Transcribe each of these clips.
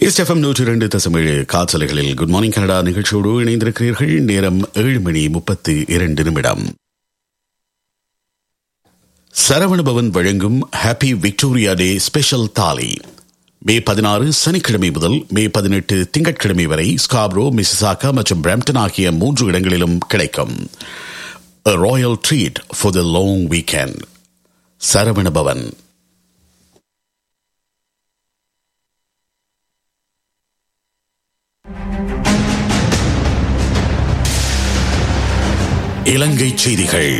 SFM 102.7 காற்றலைகளில் good morning Canada நிகழ்ச்சியோடு இணைந்திருக்கிறீர்கள். நேரம் 7:32. சரவணபவன் வழங்கும் ஹாப்பி விக்டோரியா டே ஸ்பெஷல் தாலி மே 16 சனிக்கிழமை முதல் மே 18 திங்கட்கிழமை வரை ஸ்காப்ரோ, மிசிசாகா மற்றும் பிரம்ப்டன் ஆகிய 3 இடங்களிலும் கிடைக்கும். A royal treat for the long weekend. Saravana Bhavan. இலங்கை செய்திகள்.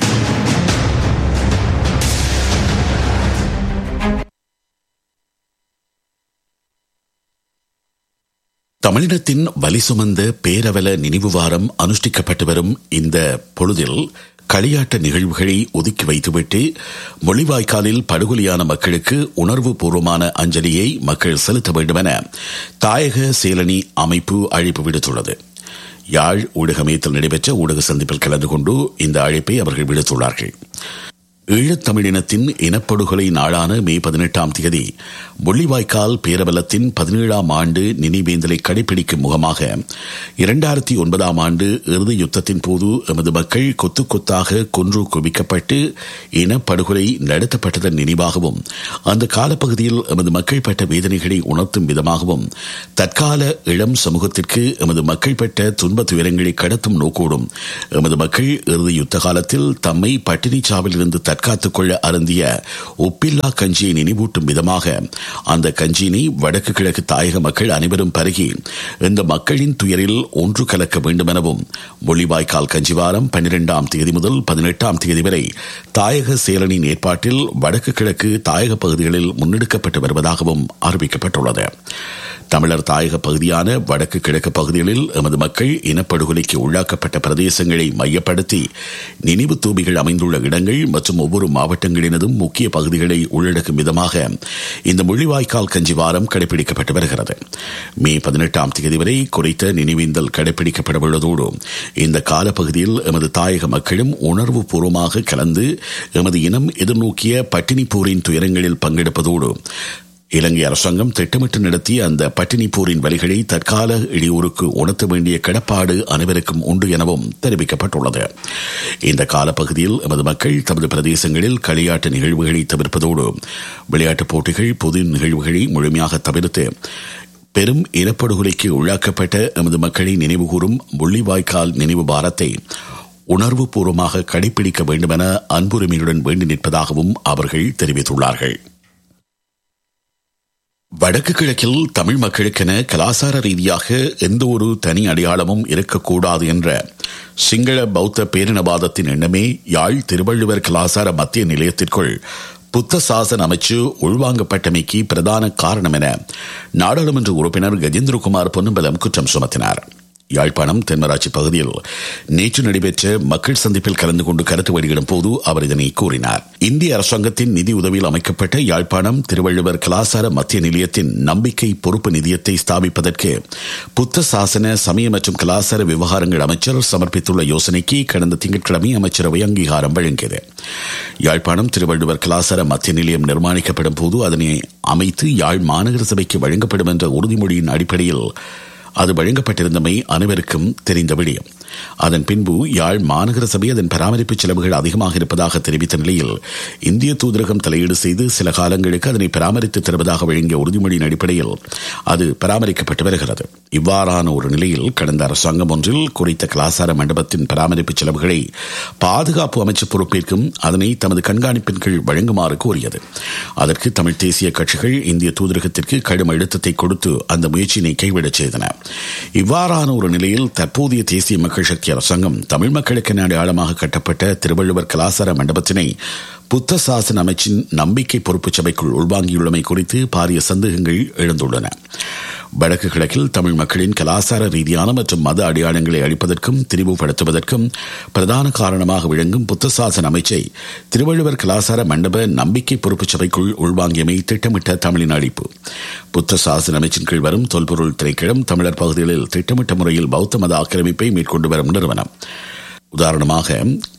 தமிழினத்தின் வலி சுமந்த பேரவல நினைவு வாரம் அனுஷ்டிக்கப்பட்டு வரும் இந்த பொழுதில் களியாட்ட நிகழ்வுகளை ஒதுக்கி வைத்துவிட்டு மொழிவாய்க்காலில் படுகொலியான மக்களுக்கு உணர்வு பூர்வமான அஞ்சலியை மக்கள் செலுத்த வேண்டும் என தாயக சேலனி அமைப்பு அழைப்பு விடுத்துள்ளது. யாழ் ஊடகமயத்தில் நடைபெற்ற ஊடக சந்திப்பில் கலந்து கொண்டு இந்த அழைப்பை அவர்கள் விடுத்துள்ளார்கள். ஈழத்தமிழினத்தின் இனப்படுகொலை நாளான மே 18 முள்ளிவாய்க்கால் பேரவலத்தின் 17ஆம் ஆண்டு நினைவேந்தலை கடைபிடிக்கும் முகமாக 2009ஆம் ஆண்டு இறுதி யுத்தத்தின் போது எமது மக்கள் கொத்து கொத்தாக கொன்று குவிக்கப்பட்டு இனப்படுகொலை நடத்தப்பட்டதன் நினைவாகவும் அந்த காலப்பகுதியில் எமது மக்கள் பட்ட வேதனைகளை உணர்த்தும் விதமாகவும் தற்கால இளம் சமூகத்திற்கு எமது மக்கள் பட்ட துன்ப துயரங்களை கடத்தும் நோக்கோடும் எமது மக்கள் இறுதி யுத்த காலத்தில் தம்மை பட்டினிச்சாவில் இருந்து தற்காத்துக் கொள்ள அருந்திய ஒப்பில்லா கஞ்சியை நினைவூட்டும் விதமாக அந்த கஞ்சியினை வடக்கு கிழக்கு தாயக மக்கள் அனைவரும் பருகி இந்த மக்களின் துயரில் ஒன்று கலக்க வேண்டும் எனவும் மொழிவாய்க்கால் கஞ்சி வாரம் 12ஆம் தேதி முதல் 18ஆம் தேதி வரை தாயக சேலனின் ஏற்பாட்டில் வடக்கு கிழக்கு தாயக பகுதிகளில் முன்னெடுக்கப்பட்டு வருவதாகவும் அறிவிக்கப்பட்டுள்ளது. தமிழர் தாயக பகுதியான வடக்கு கிழக்கு பகுதிகளில் எமது மக்கள் இனப்படுகொலைக்கு உள்ளாக்கப்பட்ட பிரதேசங்களை மையப்படுத்தி நினைவு தூபிகள் அமைந்துள்ள இடங்கள் மற்றும் ஒவ்வொரு மாவட்டங்களினதும் முக்கிய பகுதிகளை உள்ளடக்கும் விதமாக இந்த முள்ளிவாய்க்கால் கஞ்சி வாரம் கடைபிடிக்கப்பட்டு வருகிறது. மே 18ஆம் தேதி வரை குறித்த நினைவேந்தல் கடைபிடிக்கப்பட உள்ளதோடு இந்த காலப்பகுதியில் எமது தாயக மக்களும் உணர்வு பூர்வமாக கலந்து எமது இனம் எதிர்நோக்கிய பட்டினி போரின் துயரங்களில் பங்கெடுப்பதோடு இலங்கை அரசாங்கம் திட்டமிட்டு நடத்திய அந்த பட்டினி போரின் வலிகளை தற்கால இடையூறுக்கு உணர்த்த வேண்டிய கடப்பாடு அனைவருக்கும் உண்டு எனவும் தெரிவிக்கப்பட்டுள்ளது. இந்த காலப்பகுதியில் எமது மக்கள் தமது பிரதேசங்களில் களியாட்ட நிகழ்வுகளை தவிர்ப்பதோடு விளையாட்டுப் போட்டிகள், பொது நிகழ்வுகளை முழுமையாக தவிர்த்து பெரும் இனப்படுகொலைக்கு உள்ளாக்கப்பட்ட எமது மக்களை நினைவுகூரும் முள்ளிவாய்க்கால் நினைவு வாரத்தை உணர்வு பூர்வமாக கடைபிடிக்க வேண்டும் என அன்புரிமையுடன் வேண்டி நிற்பதாகவும் அவர்கள் தெரிவித்துள்ளார்கள். வடக்கு கிழக்கில் தமிழ் மக்களுக்கென கலாசார ரீதியாக எந்த ஒரு தனி அடையாளமும் இருக்கக்கூடாது என்ற சிங்கள பௌத்த பேரினவாதத்தின் எண்ணமே யாழ் திருவள்ளுவர் கலாசார மத்திய நிலையத்திற்குள் புத்த சாசன அமைச்சு உள்வாங்கப்பட்டமைக்கு பிரதான காரணம் என நாடாளுமன்ற உறுப்பினர் கஜேந்திரகுமார் பொன்னம்பலம் குற்றம் சுமத்தினார். யாழ்ப்பாணம் தென்மராட்சி பகுதியில் நேற்று நடைபெற்ற மக்கள் சந்திப்பில் கலந்து கொண்டு கருத்து வெளியிடும் போது அவர் இதனை கூறினார். இந்திய அரசாங்கத்தின் நிதி உதவியில் அமைக்கப்பட்ட யாழ்ப்பாணம் திருவள்ளுவர் கலாசார மத்திய நிலையத்தின் நம்பிக்கை பொறுப்பு நிதியத்தை ஸ்தாபிப்பதற்கு புத்த சாசன சமய மற்றும் கலாசார விவகாரங்கள் அமைச்சர் சமர்ப்பித்துள்ள யோசனைக்கு கடந்த திங்கட்கிழமை அமைச்சரவை அங்கீகாரம் வழங்கியது. யாழ்ப்பாணம் திருவள்ளுவர் கலாசார மத்திய நிலையம் நிர்மாணிக்கப்படும் போது அதனை அமைத்து யாழ் மாநகர சபைக்கு வழங்கப்படும் என்ற உறுதிமொழியின் அடிப்படையில் அது வழங்கப்பட்டிருந்தமை அனைவருக்கும் தெரிந்த விடயம். அதன் பின்பு யாழ் மாநகர சபை அதன் பராமரிப்பு செலவுகள் அதிகமாக இருப்பதாக தெரிவித்த நிலையில் இந்திய தூதரகம் தலையீடு செய்து சில காலங்களுக்கு அதனை பராமரித்து தருவதாக வழங்கிய உறுதிமொழியின் அடிப்படையில் அது பராமரிக்கப்பட்டு வருகிறது. இவ்வாறான ஒரு நிலையில் கடந்த அரசாங்கம் ஒன்றில் குறித்த கலாசார மண்டபத்தின் பராமரிப்பு செலவுகளை பாதுகாப்பு அமைச்சு பொறுப்பேற்கும் அதனை தமது கண்காணிப்பின் கீழ் வழங்குமாறு கோரியது. அதற்கு தமிழ் தேசிய கட்சிகள் இந்திய தூதரகத்திற்கு கடும் அழுத்தத்தை கொடுத்து அந்த முயற்சியினை கைவிடச் செய்தன. இவ்வாறான ஒரு நிலையில் தற்போதைய தேசிய மக்கள் சக்தி அரசாங்கம் தமிழ் மக்களுக்கு அடையாளமாக கட்டப்பட்ட திருவள்ளுவர் கலாசார மண்டபத்தினை புத்த சாசன அமைச்சின் நம்பிக்கை பொறுப்பு சபைக்குள் உள்வாங்கியுள்ளமை குறித்து பாரிய சந்தேகங்கள் எழுந்துள்ளன. வடக்கு கிழக்கில் தமிழ் மக்களின் கலாசார ரீதியான மற்றும் மத அடையாளங்களை அளிப்பதற்கும் திரிவுபடுத்துவதற்கும் பிரதான காரணமாக விளங்கும் புத்த சாசன அமைச்சை திருவள்ளுவர் கலாசார மண்டப நம்பிக்கை பொறுப்பு சபைக்குள் உள்வாங்கியமை திட்டமிட்ட தமிழின் அழிப்பு. புத்த சாசன அமைச்சின் கீழ் வரும் தொல்பொருள் திணைக்களம் தமிழர் பகுதிகளில் திட்டமிட்ட முறையில் பௌத்த மத ஆக்கிரமிப்பை மேற்கொண்டு வரும் நிறுவனம். உதாரணமாக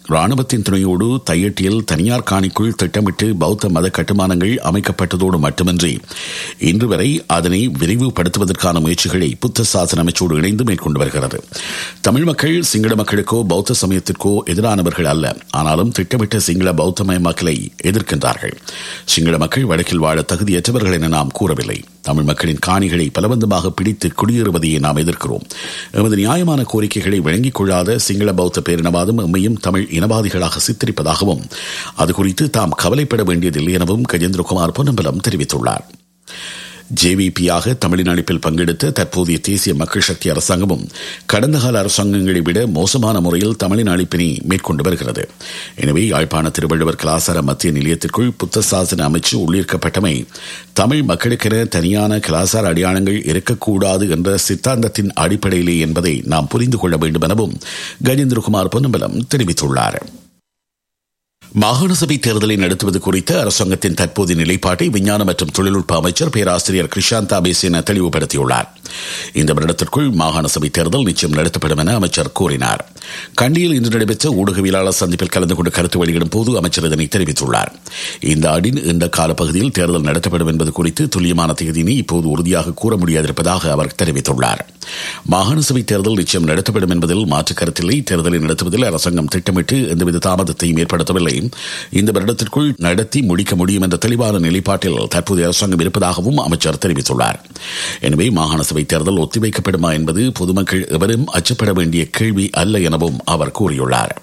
ராணுவத்தின் துணையோடு தையட்டியில் தனியார் காணிக்குள் திட்டமிட்டு பௌத்த மத கட்டுமானங்கள் அமைக்கப்பட்டதோடு மட்டுமின்றி இன்று வரை அதனை விரிவுபடுத்துவதற்கான முயற்சிகளை புத்த சாசன அமைச்சோடு இணைந்து மேற்கொண்டு வருகிறது. தமிழ் மக்கள் சிங்கள மக்களுக்கோ பௌத்த சமயத்திற்கோ எதிரானவர்கள் அல்ல. ஆனாலும் திட்டமிட்ட சிங்கள பௌத்தமயமாக்கலை எதிர்க்கின்றார்கள். சிங்கள மக்கள் வடக்கில் வாழ தகுதியற்றவர்கள் என நாம் கூறவில்லை. தமிழ் மக்களின் காணிகளை பலவந்தமாக பிடித்து குடியேறுவதையே நாம் எதிர்க்கிறோம். எமது நியாயமான கோரிக்கைகளை வழங்கிக் கொள்ளாத சிங்கள பௌத்த பேரினவாதம் எம்மையும் தமிழ் இனவாதிகளாக சித்தரிப்பதாகவும் அது குறித்து தாம் கவலைப்பட வேண்டியதில்லை எனவும் கஜேந்திரகுமார் பொன்னம்பலம் தெரிவித்துள்ளார். ஜேவிபியாக தமிழின் அழைப்பில் பங்கெடுத்த தற்போதைய தேசிய மக்கள் சக்தி அரசாங்கமும் கடந்த கால அரசாங்கங்களை விட மோசமான முறையில் தமிழின் அழைப்பினை மேற்கொண்டு வருகிறது. எனவே யாழ்ப்பாண திருவள்ளுவர் கலாசார மத்திய நிலையத்திற்குள் புத்த சாசன அமைச்சு உள்ளிருக்கப்பட்டமை தமிழ் மக்களுக்கென தனியான கலாசார அடையாளங்கள் இருக்கக்கூடாது என்ற சித்தாந்தத்தின் அடிப்படையிலே என்பதை நாம் புரிந்து கொள்ள வேண்டும் எனவும் கஜேந்திரகுமார் பொன்னம்பலம் தெரிவித்துள்ளார். மாகாண சபை தேர்தலை நடத்துவது குறித்த அரசாங்கத்தின் தற்போதைய நிலைப்பாட்டை விஞ்ஞான மற்றும் தொழில்நுட்ப அமைச்சர் பேராசிரியர் கிருஷாந்தா பேசின தெளிவுபடுத்தியுள்ளார். இந்த வருடத்திற்குள் மாகாண சபை தேர்தல் நிச்சயம் நடத்தப்படும் என அமைச்சர் கூறினார். கண்டியில் இன்று நடைபெற்ற ஊடகவியலாளர் சந்திப்பில் கலந்து கொண்டு கருத்து வெளியிடும் போது அமைச்சர் இதனை தெரிவித்துள்ளார். இந்த ஆண்டின் இந்த காலப்பகுதியில் தேர்தல் நடத்தப்படும் என்பது குறித்து துல்லியமான தேதியினை இப்போது உறுதியாக கூற முடியாதிருப்பதாக அவர் தெரிவித்துள்ளார். மாகாண சபை தேர்தல் நிச்சயம் நடத்தப்படும் என்பதில் மாற்று கருத்தில்லை. தேர்தலை நடத்துவதில் அரசாங்கம் திட்டமிட்டு எந்தவித தாமதத்தையும் ஏற்படுத்தவில்லை. இந்த வருடத்திற்குள் நடத்தி முடிக்க முடியும் என்ற தெளிவான நிலைப்பாட்டில் தற்போதைய அரசாங்கம் இருப்பதாகவும் அமைச்சர் தெரிவித்துள்ளார். எனவே மாகாண சபை தேர்தல் ஒத்திவைக்கப்படுமா என்பது பொதுமக்கள் எவரும் அச்சப்பட வேண்டிய கேள்வி அல்ல எனவும் அவர் கூறியுள்ளார்.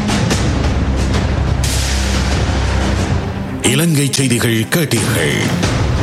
இலங்கை செய்திகள் கேட்டீர்கள்.